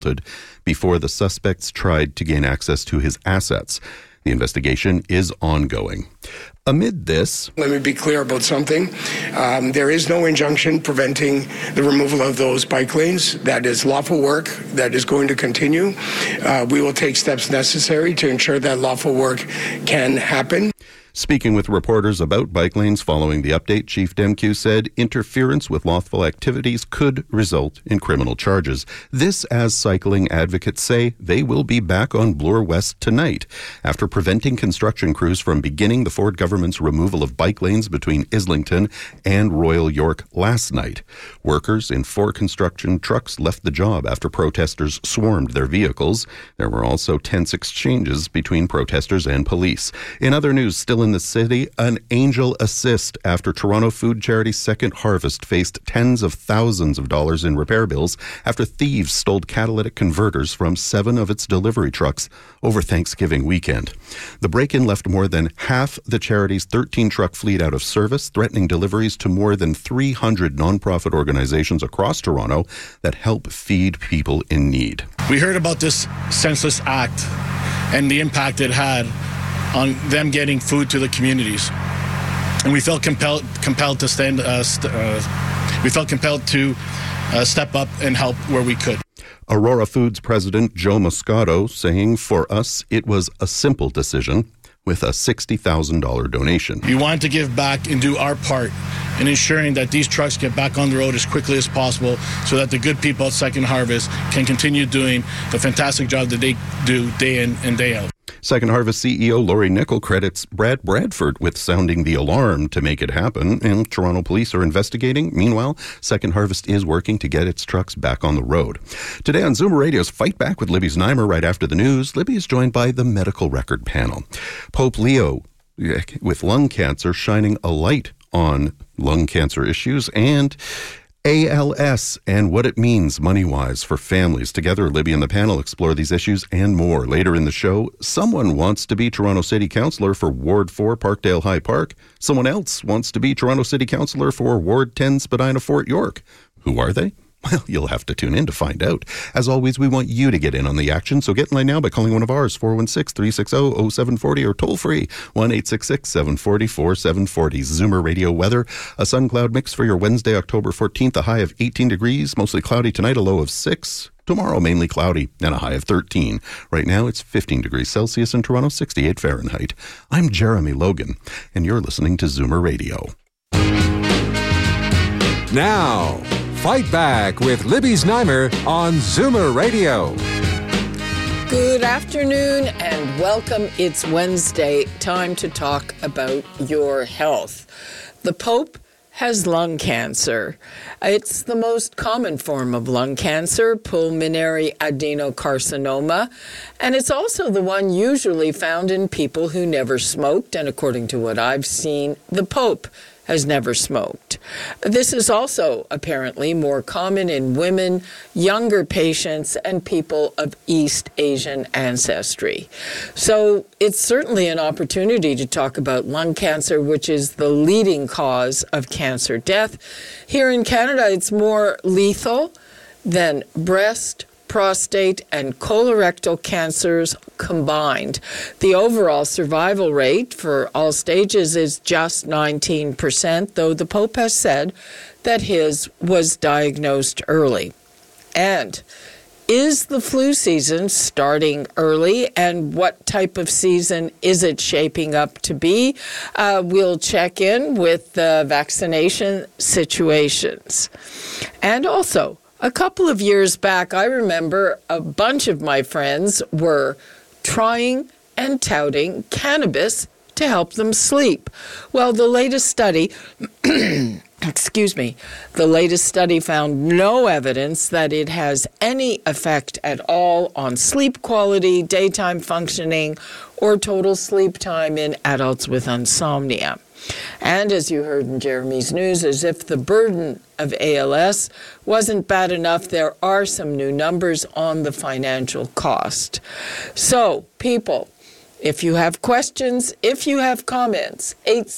before the suspects tried to gain access to his assets. The investigation is ongoing. Amid this, let me be clear about something. There is no injunction preventing the removal of those bike lanes. That is lawful work that is going to continue. We will take steps necessary to ensure that lawful work can happen. Speaking with reporters about bike lanes following the update, Chief Demkiw said interference with lawful activities could result in criminal charges. This as cycling advocates say they will be back on Bloor West tonight after preventing construction crews from beginning the Ford government's removal of bike lanes between Islington and Royal York last night. Workers in 4 construction trucks left the job after protesters swarmed their vehicles. There were also tense exchanges between protesters and police. In other news, still in the city, an angel assist after Toronto food charity Second Harvest faced tens of thousands of dollars in repair bills after thieves stole catalytic converters from 7 of its delivery trucks over Thanksgiving weekend. The break-in left more than half the charity's 13-truck fleet out of service, threatening deliveries to more than 300 nonprofit organizations across Toronto that help feed people in need. We heard about this senseless act and the impact it had on them getting food to the communities, and we felt compelled to step up and help where we could. Aurora Foods President Joe Moscato saying, "For us, it was a simple decision," with a $60,000 donation. We wanted to give back and do our part in ensuring that these trucks get back on the road as quickly as possible so that the good people at Second Harvest can continue doing the fantastic job that they do day in and day out. Second Harvest CEO Laurie Nickel credits Brad Bradford with sounding the alarm to make it happen, and Toronto police are investigating. Meanwhile, Second Harvest is working to get its trucks back on the road. Today on Zoomer Radio's Fight Back with Libby Znaimer right after the news, Libby is joined by the medical record panel. Pope Leo with lung cancer shining a light on lung cancer issues and ALS and what it means money-wise for families. Together, Libby and the panel explore these issues and more. Later in the show, someone wants to be Toronto City Councillor for Ward 4, Parkdale High Park. Someone else wants to be Toronto City Councillor for Ward 10, Spadina Fort York. Who are they? Well, you'll have to tune in to find out. As always, we want you to get in on the action, so get in line now by calling one of ours, 416-360-0740, or toll free, 1-866-740-4740. Zoomer Radio weather, a sun cloud mix for your Wednesday, October 14th, a high of 18 degrees, mostly cloudy tonight, a low of 6. Tomorrow, mainly cloudy, and a high of 13. Right now, it's 15 degrees Celsius in Toronto, 68 Fahrenheit. I'm Jeremy Logan, and you're listening to Zoomer Radio. Now, Fight Back with Libby Znaimer on Zoomer Radio. Good afternoon and welcome. It's Wednesday, time to talk about your health. The Pope has lung cancer. It's the most common form of lung cancer, pulmonary adenocarcinoma, and it's also the one usually found in people who never smoked, and according to what I've seen, the Pope has never smoked. This is also apparently more common in women, younger patients, and people of East Asian ancestry. So it's certainly an opportunity to talk about lung cancer, which is the leading cause of cancer death. Here in Canada, it's more lethal than breast, prostate, and colorectal cancers combined. The overall survival rate for all stages is just 19%, though the Pope has said that his was diagnosed early. And is the flu season starting early, and what type of season is it shaping up to be? We'll check in with vaccination situations. And also, a couple of years back, I remember a bunch of my friends were trying and touting cannabis to help them sleep. Well, the latest study, the latest study found no evidence that it has any effect at all on sleep quality, daytime functioning, or total sleep time in adults with insomnia. And as you heard in Jeremy's news, as if the burden of ALS wasn't bad enough, there are some new numbers on the financial cost. So, people, if you have questions, if you have comments,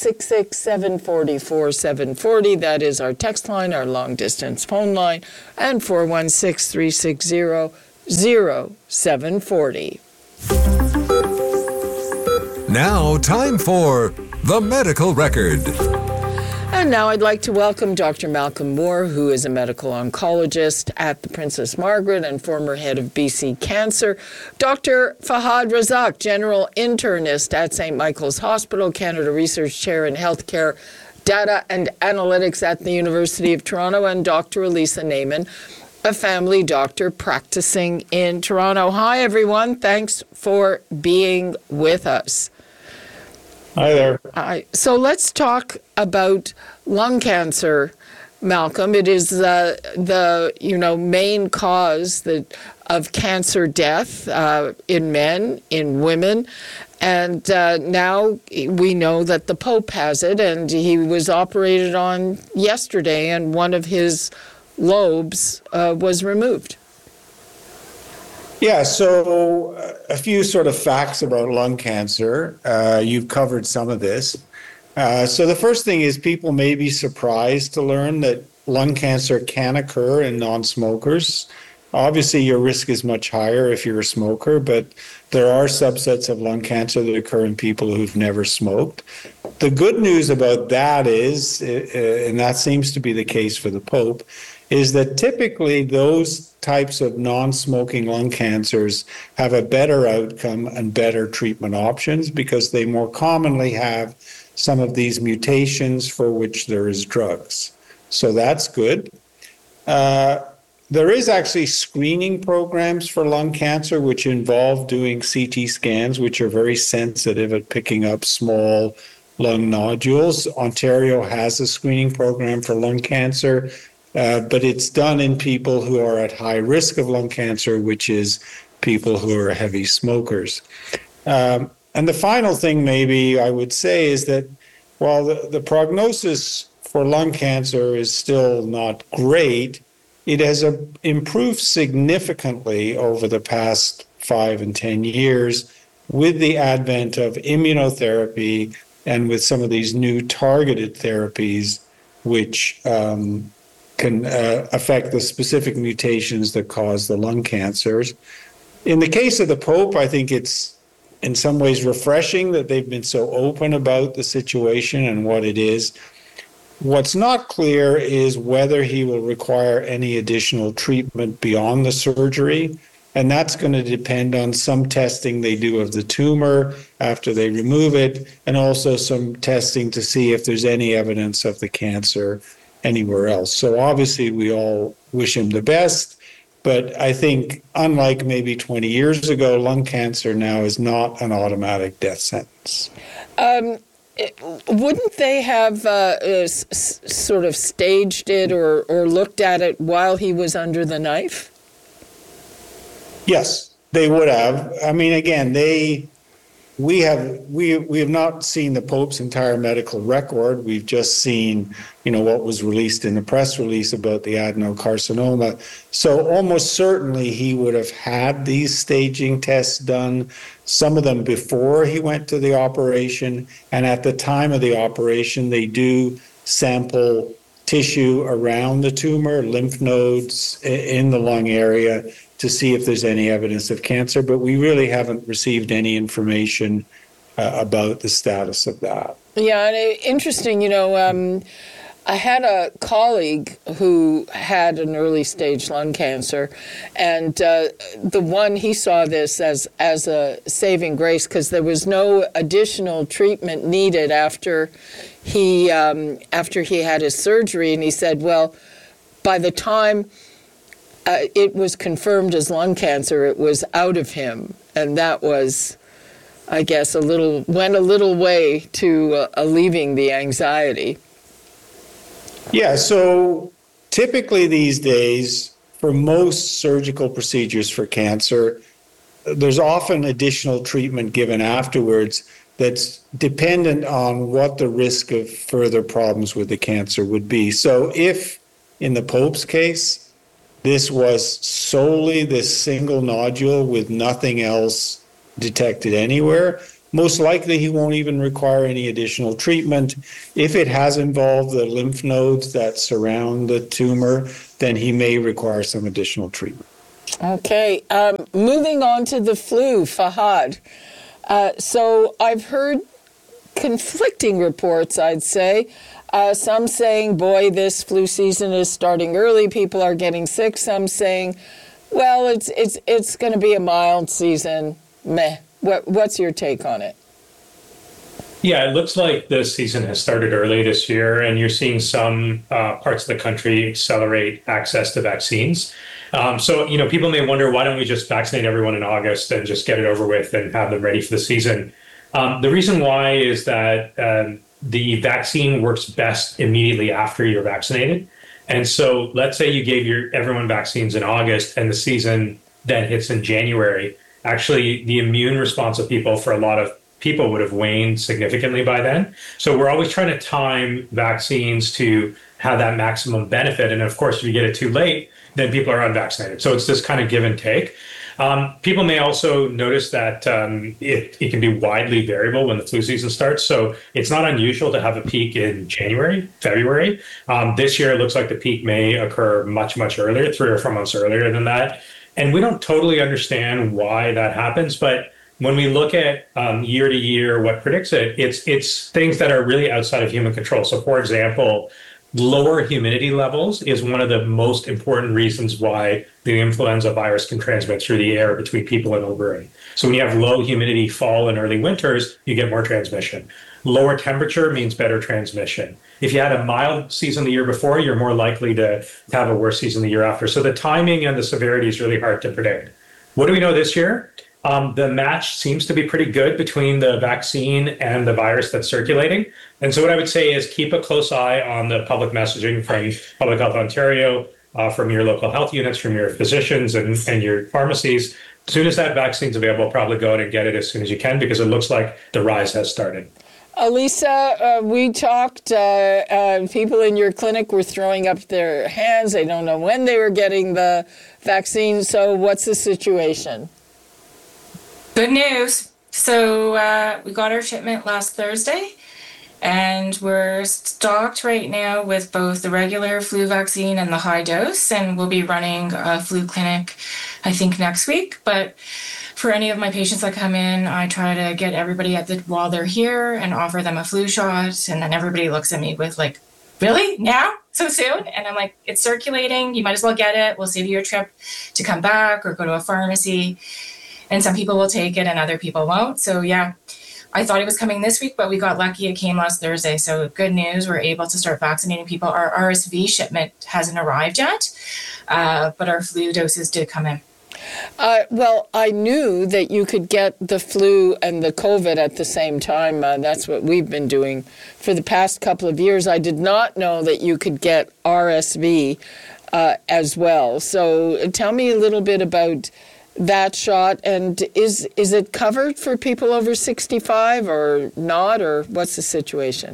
866-740-4740, that is our text line, our long-distance phone line, and 416-360 0740. Now, time for The Medical Record. And now I'd like to welcome Dr. Malcolm Moore, who is a medical oncologist at the Princess Margaret and former head of BC Cancer. Dr. Fahad Razak, general internist at St. Michael's Hospital, Canada Research Chair in Healthcare Data and Analytics at the University of Toronto, and Dr. Elisa Naiman, a family doctor practicing in Toronto. Hi, everyone. Thanks for being with us. Hi there. So let's talk about lung cancer, Malcolm. It is the main cause of cancer death in men, in women. And now we know that the Pope has it, and he was operated on yesterday, and one of his lobes was removed. Yeah, so a few sort of facts about lung cancer. You've covered some of this. So the first thing is people may be surprised to learn that lung cancer can occur in non-smokers. Obviously, your risk is much higher if you're a smoker, but there are subsets of lung cancer that occur in people who've never smoked. The good news about that is, and that seems to be the case for the Pope, is that typically those types of non-smoking lung cancers have a better outcome and better treatment options because they more commonly have some of these mutations for which there is drugs. So that's good. There is actually screening programs for lung cancer which involve doing CT scans, which are very sensitive at picking up small lung nodules. Ontario has a screening program for lung cancer. But it's done in people who are at high risk of lung cancer, which is people who are heavy smokers. And the final thing maybe I would say is that while the prognosis for lung cancer is still not great, it has improved significantly over the past 5 and 10 years with the advent of immunotherapy and with some of these new targeted therapies, which can affect the specific mutations that cause the lung cancers. In the case of the Pope, I think it's in some ways refreshing that they've been so open about the situation and what it is. What's not clear is whether he will require any additional treatment beyond the surgery, and that's going to depend on some testing they do of the tumor after they remove it, and also some testing to see if there's any evidence of the cancer anywhere else. So obviously we all wish him the best, but I think unlike maybe 20 years ago, lung cancer now is not an automatic death sentence. Wouldn't they have sort of staged it or looked at it while he was under the knife? Yes, they would have. I mean, again, we have not seen the Pope's entire medical record. We've just seen, what was released in the press release about the adenocarcinoma. So almost certainly he would have had these staging tests done, some of them before he went to the operation. And at the time of the operation, they do sample tissue around the tumor, lymph nodes in the lung area, to see if there's any evidence of cancer, but we really haven't received any information about the status of that. Yeah, and interesting, I had a colleague who had an early stage lung cancer, and he saw this as a saving grace because there was no additional treatment needed after he had his surgery, and he said, well, by the time it was confirmed as lung cancer, it was out of him, and that was, I guess, went a little way to alleviating the anxiety. Yeah, so typically these days, for most surgical procedures for cancer, there's often additional treatment given afterwards that's dependent on what the risk of further problems with the cancer would be. So if, in the Pope's case, this was solely this single nodule with nothing else detected anywhere, most likely he won't even require any additional treatment. If it has involved the lymph nodes that surround the tumor, then he may require some additional treatment. Okay, moving on to the flu, Fahad. So I've heard conflicting reports, I'd say. Some saying, boy, this flu season is starting early, people are getting sick. Some saying, well, it's going to be a mild season. Meh. What's your take on it? Yeah, it looks like the season has started early this year, and you're seeing some parts of the country accelerate access to vaccines. So, people may wonder, why don't we just vaccinate everyone in August and just get it over with and have them ready for the season? The reason why is that the vaccine works best immediately after you're vaccinated. And so let's say you gave everyone vaccines in August and the season then hits in January. Actually, the immune response of people for a lot of people would have waned significantly by then. So we're always trying to time vaccines to have that maximum benefit. And of course, if you get it too late, then people are unvaccinated. So it's this kind of give and take. People may also notice that it can be widely variable when the flu season starts. So it's not unusual to have a peak in January, February. This year, it looks like the peak may occur much, much earlier, 3 or 4 months earlier than that. And we don't totally understand why that happens. But when we look at year to year, what predicts it, it's things that are really outside of human control. So, for example, lower humidity levels is one of the most important reasons why the influenza virus can transmit through the air between people and over. So when you have low humidity fall and early winters, you get more transmission. Lower temperature means better transmission. If you had a mild season the year before, you're more likely to have a worse season the year after. So the timing and the severity is really hard to predict. What do we know this year? The match seems to be pretty good between the vaccine and the virus that's circulating. And so what I would say is keep a close eye on the public messaging from Public Health Ontario, from your local health units, from your physicians and your pharmacies. As soon as that vaccine's available, probably go out and get it as soon as you can, because it looks like the rise has started. Elisa, we talked, people in your clinic were throwing up their hands. They don't know when they were getting the vaccine. So what's the situation? Good news. So we got our shipment last Thursday, and we're stocked right now with both the regular flu vaccine and the high dose, and we'll be running a flu clinic, I think, next week. But for any of my patients that come in, I try to get everybody while they're here and offer them a flu shot, and then everybody looks at me with like, really? Now? So soon? And I'm like, it's circulating. You might as well get it. We'll save you a trip to come back or go to a pharmacy. And some people will take it and other people won't. So yeah, I thought it was coming this week, but we got lucky. It came last Thursday. So good news. We're able to start vaccinating people. Our RSV shipment hasn't arrived yet, but our flu doses did come in. Well, I knew that you could get the flu and the COVID at the same time. That's what we've been doing for the past couple of years. I did not know that you could get RSV as well. So tell me a little bit about that shot, and is it covered for people over 65 or not, or what's the situation?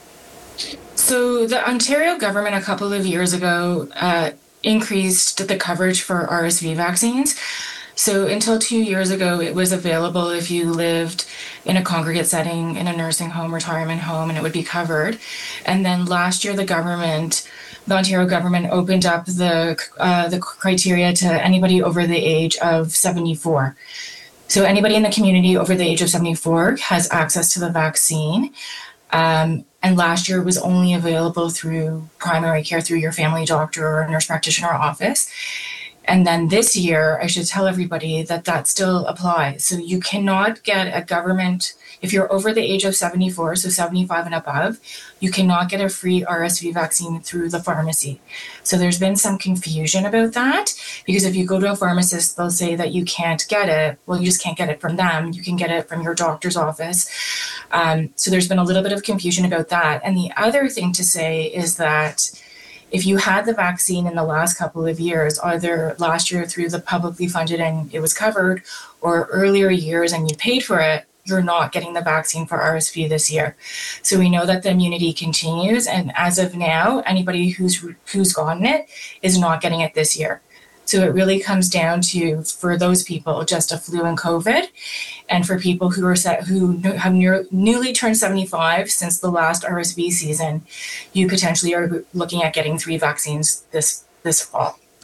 So the Ontario government a couple of years ago increased the coverage for RSV vaccines. So until 2 years ago, it was available if you lived in a congregate setting, in a nursing home, retirement home, and it would be covered. And then last year, the Ontario government opened up the criteria to anybody over the age of 74. So anybody in the community over the age of 74 has access to the vaccine. And last year it was only available through primary care, through your family doctor or nurse practitioner office. And then this year, I should tell everybody that still applies. So you cannot get a government, if you're over the age of 74, so 75 and above, you cannot get a free RSV vaccine through the pharmacy. So there's been some confusion about that, because if you go to a pharmacist, they'll say that you can't get it. Well, you just can't get it from them. You can get it from your doctor's office. So there's been a little bit of confusion about that. And the other thing to say is that if you had the vaccine in the last couple of years, either last year through the publicly funded and it was covered, or earlier years and you paid for it, you're not getting the vaccine for RSV this year. So we know that the immunity continues. And as of now, anybody who's gotten it is not getting it this year. So it really comes down to, for those people, just a flu and COVID. And for people who have newly turned 75 since the last RSV season, you potentially are looking at getting 3 vaccines this fall.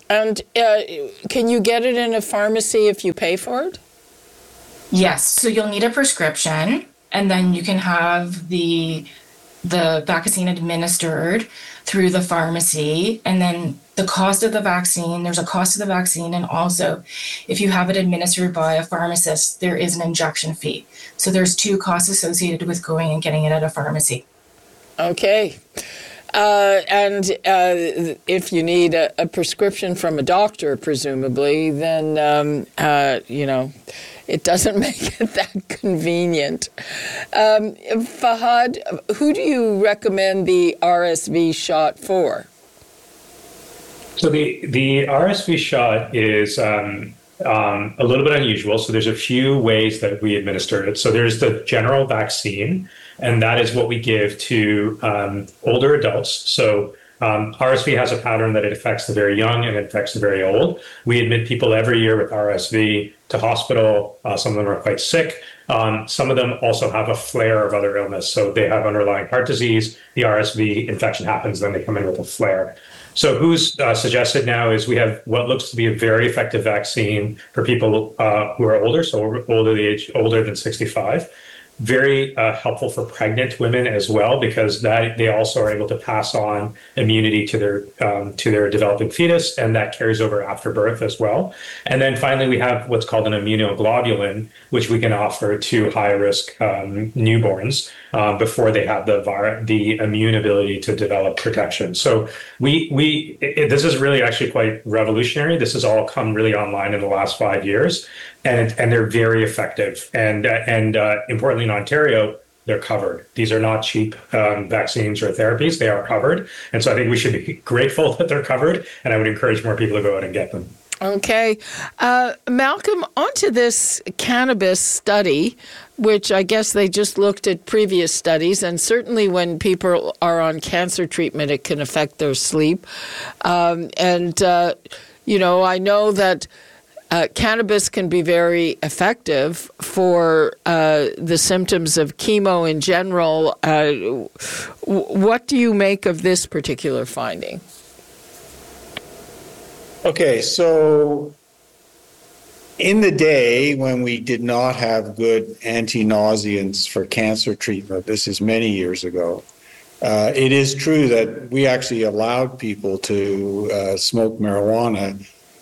And can you get it in a pharmacy if you pay for it? Yes. So you'll need a prescription, and then you can have the vaccine administered through the pharmacy. And then the cost of the vaccine, there's a cost of the vaccine. And also, if you have it administered by a pharmacist, there is an injection fee. So there's 2 costs associated with going and getting it at a pharmacy. Okay. And if you need a prescription from a doctor, presumably, then, it doesn't make it that convenient. Fahad, who do you recommend the RSV shot for? So the RSV shot is a little bit unusual. So there's a few ways that we administer it. So there's the general vaccine, and that is what we give to older adults. So RSV has a pattern that it affects the very young and it affects the very old. We admit people every year with RSV to hospital. Some of them are quite sick. Some of them also have a flare of other illness. So they have underlying heart disease. The RSV infection happens, then they come in with a flare. So who's suggested now is we have what looks to be a very effective vaccine for people who are older, so older than 65. Very helpful for pregnant women as well, because that they also are able to pass on immunity to their developing fetus, and that carries over after birth as well. And then finally, we have what's called an immunoglobulin, which we can offer to high-risk newborns before they have the immune ability to develop protection. So this is really actually quite revolutionary. This has all come really online in the last 5 years. And they're very effective. And importantly, in Ontario, they're covered. These are not cheap vaccines or therapies. They are covered. And so I think we should be grateful that they're covered. And I would encourage more people to go out and get them. Okay. Malcolm, onto this cannabis study, which I guess they just looked at previous studies. And certainly when people are on cancer treatment, it can affect their sleep. I know that cannabis can be very effective for the symptoms of chemo in general. What do you make of this particular finding? Okay, so in the day when we did not have good anti-nauseants for cancer treatment, this is many years ago, it is true that we actually allowed people to smoke marijuana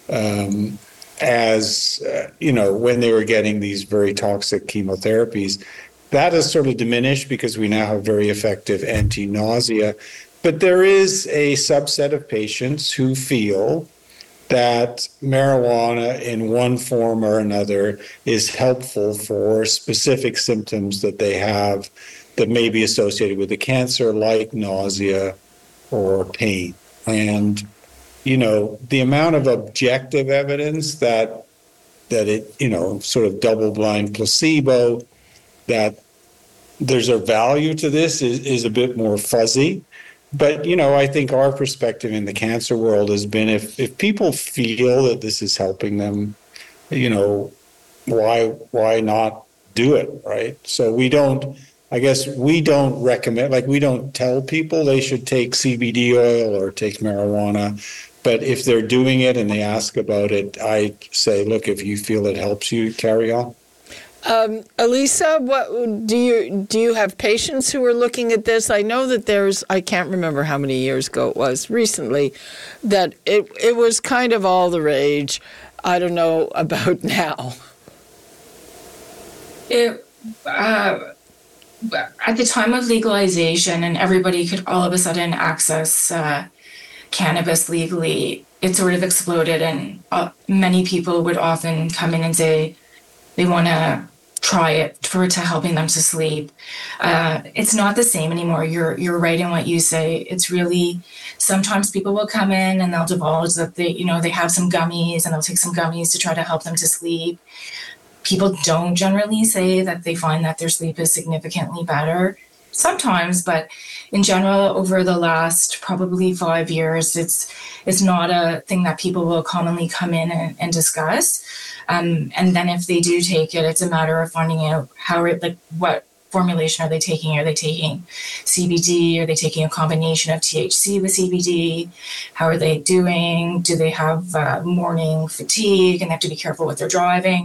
when they were getting these very toxic chemotherapies. That has sort of diminished because we now have very effective anti-nausea. But there is a subset of patients who feel that marijuana in one form or another is helpful for specific symptoms that they have that may be associated with the cancer, like nausea or pain. And the amount of objective evidence that it, sort of double-blind placebo, that there's a value to this is a bit more fuzzy. But, I think our perspective in the cancer world has been if people feel that this is helping them, why not do it, right? So we don't recommend, we don't tell people they should take CBD oil or take marijuana. But if they're doing it and they ask about it, I say, look, if you feel it helps you, carry on. Elisa, what do you have patients who are looking at this? I know that I can't remember how many years ago it was, recently, that it was kind of all the rage. I don't know about now. At the time of legalization and everybody could all of a sudden access cannabis legally, it sort of exploded, and many people would often come in and say they want to try it to helping them to sleep. It's not the same anymore. You're right in what you say. It's really, sometimes people will come in and they'll divulge that they have some gummies and they'll take some gummies to try to help them to sleep. People don't generally say that they find that their sleep is significantly better. Sometimes, but in general, over the last probably 5 years, it's not a thing that people will commonly come in and discuss. And then if they do take it, it's a matter of finding out what formulation are they taking? Are they taking CBD? Are they taking a combination of THC with CBD? How are they doing? Do they have morning fatigue and they have to be careful with their driving?